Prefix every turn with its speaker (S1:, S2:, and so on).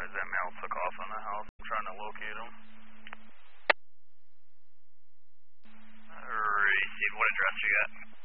S1: advise that male took off on the house. I'm trying to locate him. Receive, what address you got?